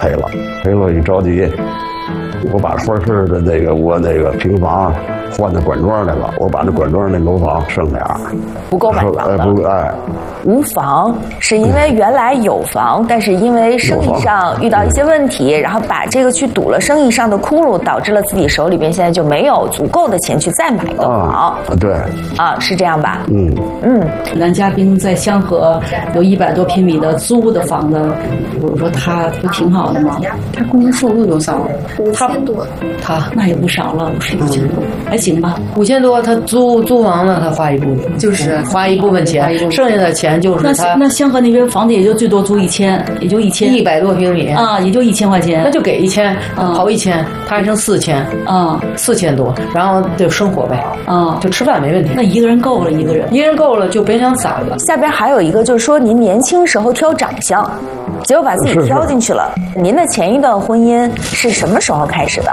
赔了，一着急，我把花市的我那个平房换到管庄来了，我把那管庄那楼房剩俩， 不够买房了。 不无房是因为原来有房，但是因为生意上遇到一些问题，然后把这个去堵了生意上的窟窿，导致了自己手里边现在就没有足够的钱去再买个房。 对， 是这样吧？ 男嘉宾在香河有100多平米的租的房子，我说他不挺好的吗？他工资收入多少？5000多。他那也不少了，5000多，还行吧 ？5000多，他租房呢，他花一部分，就是花一部分钱，剩下的钱就是他。 那香河那边房子也就最多租1000，也就 100多平米啊，也就1000块钱， 那就给1000，跑1000，他还剩4000啊，4000多，然后就生活呗啊，就吃饭没问题。 那一个人够了，一个人够了就别想散了。 下边还有一个就是说，您年轻时候挑长相，结果把自己挑进去了。您的前一段婚姻是什么时候开始的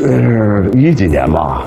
？10几年吧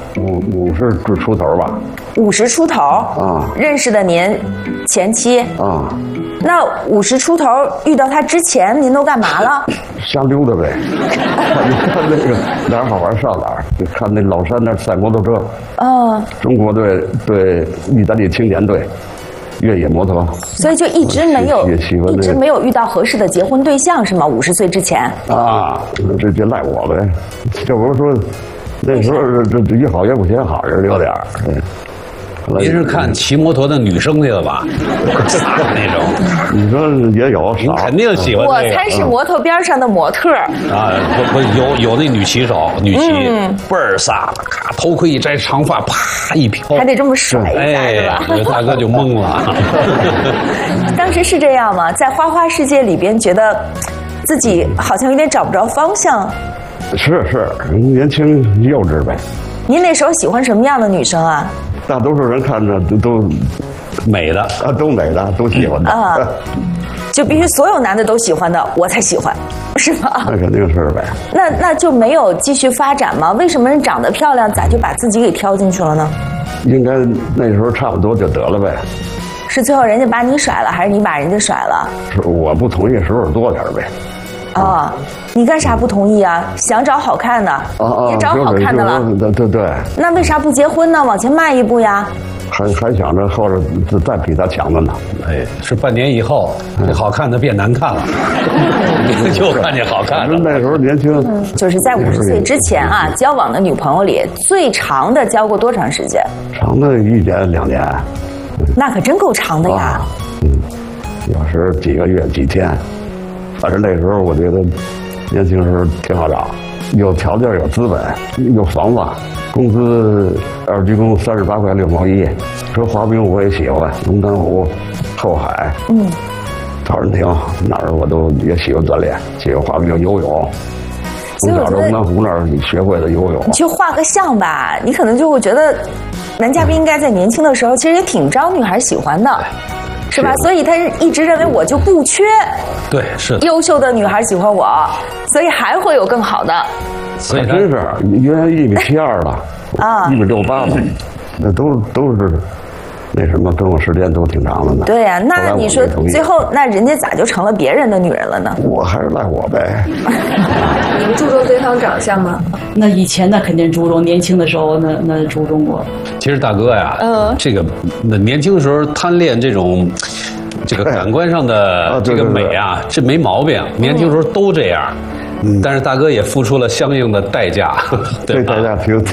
，50出头吧。 50出头啊，认识的您前妻啊。那50出头遇到他之前，您都干嘛了？ 瞎溜达呗，看那个哪儿好玩上哪儿，就看那老山那赛摩托车。中国队对意大利青年队越野摩托。 所以就一直没有遇到合适的结婚对象是吗？50岁之前啊，这赖我呗。这我说那时候这越好越不显好，人有点儿。 您是看骑摩托的女生去了吧？傻的那种， 你说也有， 你肯定喜欢。 我猜是摩托边上的模特啊，不有那女骑手，女骑倍儿飒，咔头盔一摘，长发啪一飘， 还得这么甩一下是吧？ 大哥就懵了。 当时是这样吗？在花花世界里边，觉得自己好像有点找不着方向。 是，年轻幼稚呗。 您那时候喜欢什么样的女生啊？ 大多数人看着都美的啊，都美的，都喜欢的啊， 就必须所有男的都喜欢的，我才喜欢，是吧？ 那肯定是呗。 那就没有继续发展吗？为什么人长得漂亮，咋就把自己给挑进去了呢？ 应该那时候差不多就得了呗。 是最后人家把你甩了，还是你把人家甩了？ 是我不同意时候多点呗。 你干啥不同意啊？想找好看的，也找好看的了。 对。 那为啥不结婚呢？往前迈一步呀。 还想着后头再比他强的呢。 哎，是半年以后，这好看的变难看了，就看见好看的。 那时候年轻， 就是在50岁之前啊，交往的女朋友里最长的交过多长时间？ 长的1年2年。 那可真够长的呀。 有时几个月几天。反正那时候我觉得年轻时候挺好找，有条件有资本有房子，工资2居工38块6毛1。说滑冰我也喜欢，龙潭湖、后海，陶然亭哪儿我都也喜欢锻炼，喜欢滑冰、游泳。从小在龙潭湖那儿学会的游泳。 你去画个像吧，你可能就会觉得男嘉宾应该在年轻的时候其实也挺招女孩喜欢的。是吧？所以他一直认为我就不缺， 对，是优秀的女孩喜欢我，所以还会有更好的。 所以真是原来1.72米了啊，1.68米了，那都是那什么，跟我时间都挺长的呢。 对呀，那你说最后那人家咋就成了别人的女人了呢？ 我还是赖我呗。 你们注重对方长相吗？ 那以前那肯定注重，年轻的时候那注重过。 其实大哥呀，这个年轻的时候贪恋这个感官上的这个美啊，这没毛病，年轻时候都这样。但是大哥也付出了相应的代价， 对代价挺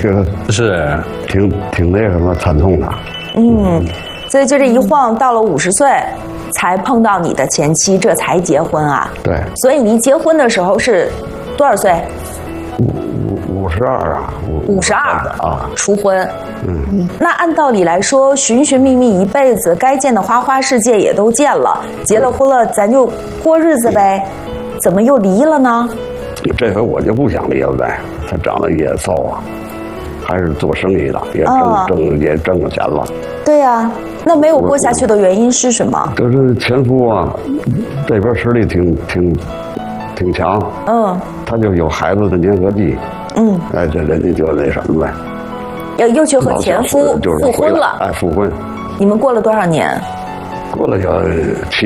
那什么惨痛的。 所以就这一晃到了50岁，才碰到你的前妻，这才结婚啊。 对。 所以你结婚的时候是多少岁 ？52啊。 52啊，初婚。那按道理来说，寻寻觅觅一辈子，该见的花花世界也都见了，结了婚了，咱就过日子呗。怎么又离了呢？ 这回我就不想离了呗，他长得也骚啊，还是做生意的，也挣了钱了。 对呀，那没有过下去的原因是什么？ 就是前夫啊，这边实力挺强，他就有孩子的粘合剂，这人家就那什么呗， 又去和前夫复婚了， 复婚。 你们过了多少年？ 过了有7、